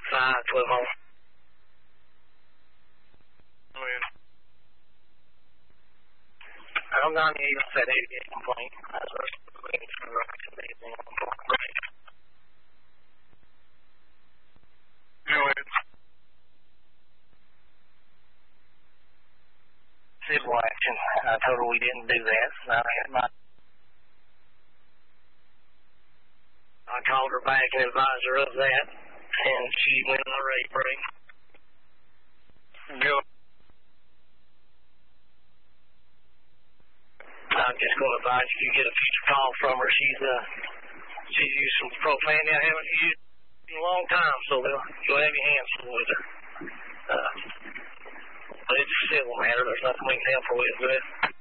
512 home. I'm not even said a complaint. That's what I'm waiting for the recommendation. Civil action. I told her we didn't do that. So I called her back and advised her of that, and she went on a rate break. Good. I'm just going to advise you get a future call from her. She's used some profanity I haven't used in a long time, so you'll have your hands full with her. But it's a civil matter. There's nothing we can help her with.